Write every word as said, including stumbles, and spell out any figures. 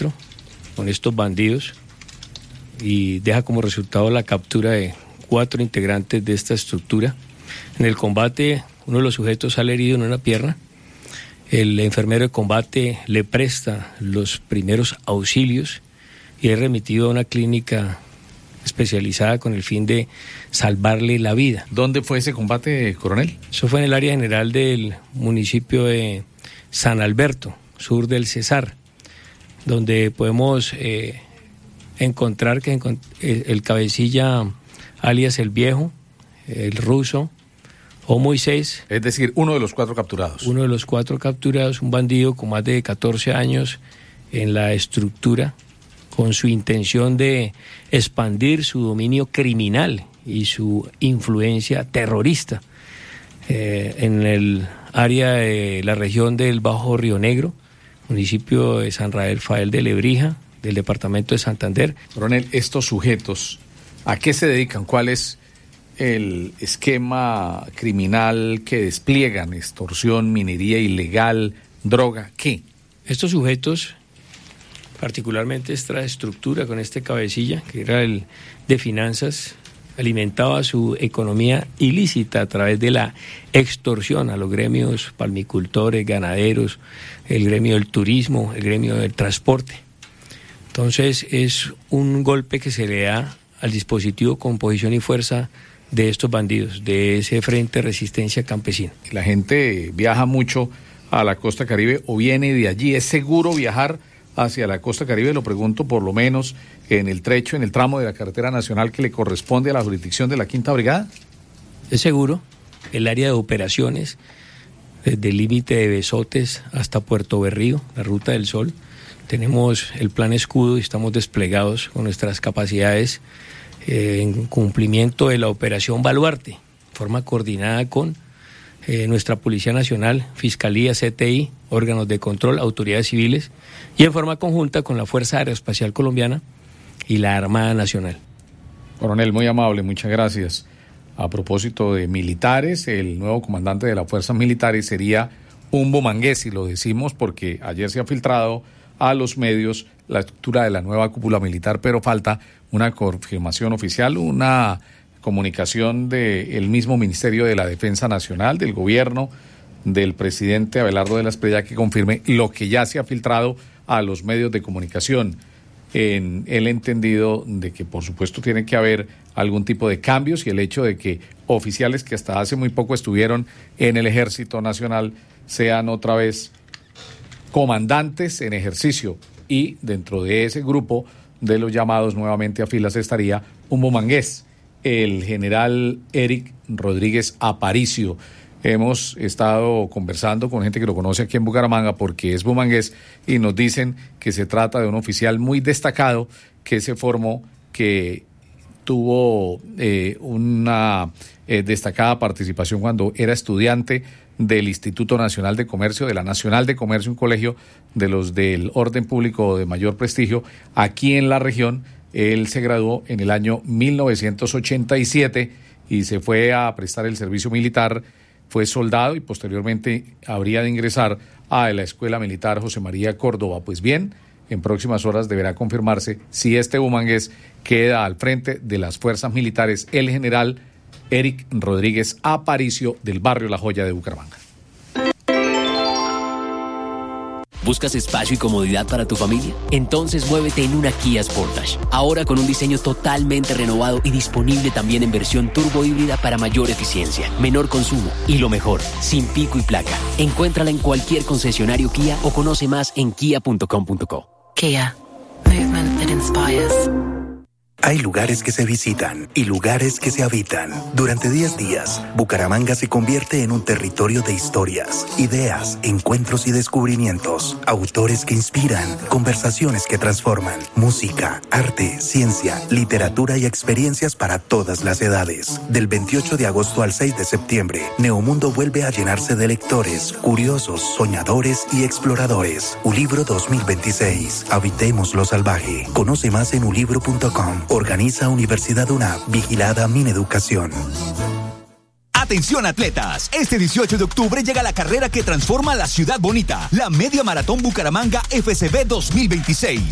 encuentro con estos bandidos y deja como resultado la captura de cuatro integrantes de esta estructura. En el combate, uno de los sujetos sale herido en una pierna. El enfermero de combate le presta los primeros auxilios y es remitido a una clínica especializada con el fin de salvarle la vida. ¿Dónde fue ese combate, coronel? Eso fue en el área general del municipio de San Alberto, sur del Cesar, donde podemos eh, encontrar que el, el cabecilla alias el Viejo, el Ruso o Moisés. Es decir, uno de los cuatro capturados. Uno de los cuatro capturados, un bandido con más de catorce años en la estructura, con su intención de expandir su dominio criminal y su influencia terrorista eh, en el área de la región del Bajo Río Negro, municipio de San Rafael de Lebrija, del departamento de Santander. Coronel, estos sujetos, ¿a qué se dedican? ¿Cuál es el esquema criminal que despliegan? ¿Extorsión, minería ilegal, droga? ¿Qué? Estos sujetos, particularmente esta estructura con este cabecilla, que era el de finanzas, alimentaba su economía ilícita a través de la extorsión a los gremios palmicultores, ganaderos, el gremio del turismo, el gremio del transporte. Entonces es un golpe que se le da al dispositivo composición y fuerza de estos bandidos, de ese Frente de Resistencia Campesina. La gente viaja mucho a la costa Caribe o viene de allí. ¿Es seguro viajar hacia la costa Caribe? Lo pregunto por lo menos en el trecho, en el tramo de la carretera nacional que le corresponde a la jurisdicción de la Quinta Brigada. Es seguro. El área de operaciones, desde el límite de Besotes hasta Puerto Berrío, la Ruta del Sol. Tenemos el plan Escudo y estamos desplegados con nuestras capacidades eh, en cumplimiento de la operación Baluarte, de forma coordinada con eh, nuestra Policía Nacional, Fiscalía, C T I, órganos de control, autoridades civiles y en forma conjunta con la Fuerza Aeroespacial Colombiana y la Armada Nacional. Coronel, muy amable, muchas gracias. A propósito de militares, el nuevo comandante de las fuerzas militares sería un bumangués, y lo decimos porque ayer se ha filtrado a los medios la estructura de la nueva cúpula militar, pero falta una confirmación oficial, una comunicación del mismo Ministerio de la Defensa Nacional, del gobierno, del presidente Abelardo de la Espriella, que confirme lo que ya se ha filtrado a los medios de comunicación, en el entendido de que por supuesto tiene que haber algún tipo de cambios, y el hecho de que oficiales que hasta hace muy poco estuvieron en el Ejército Nacional sean otra vez comandantes en ejercicio, y dentro de ese grupo de los llamados nuevamente a filas estaría un bumangués, el general Eric Rodríguez Aparicio. Hemos estado conversando con gente que lo conoce aquí en Bucaramanga porque es bumangués, y nos dicen que se trata de un oficial muy destacado que se formó, que tuvo eh, una eh, destacada participación cuando era estudiante del Instituto Nacional de Comercio, de la Nacional de Comercio, un colegio de los del orden público de mayor prestigio aquí en la región. Él se graduó en el año mil novecientos ochenta y siete y se fue a prestar el servicio militar. Fue soldado y posteriormente habría de ingresar a la Escuela Militar José María Córdoba. Pues bien, en próximas horas deberá confirmarse si este bumangués queda al frente de las fuerzas militares, el general Eric Rodríguez Aparicio, del barrio La Joya de Bucaramanga. ¿Buscas espacio y comodidad para tu familia? Entonces muévete en una Kia Sportage. Ahora con un diseño totalmente renovado y disponible también en versión turbo híbrida para mayor eficiencia, menor consumo y lo mejor, sin pico y placa. Encuéntrala en cualquier concesionario Kia o conoce más en kia punto com punto co. Kia. Movement that inspires. Hay lugares que se visitan y lugares que se habitan. Durante diez días, Bucaramanga se convierte en un territorio de historias, ideas, encuentros y descubrimientos. Autores que inspiran, conversaciones que transforman, música, arte, ciencia, literatura y experiencias para todas las edades. Del veintiocho de agosto al seis de septiembre, Neomundo vuelve a llenarse de lectores, curiosos, soñadores y exploradores. Ulibro dos mil veintiséis. Habitemos lo salvaje. Conoce más en ulibro punto com. Organiza Universidad UNAP, vigilada Mineducación. Atención atletas, este dieciocho de octubre llega la carrera que transforma la ciudad bonita, la Media Maratón Bucaramanga F C B dos mil veintiséis.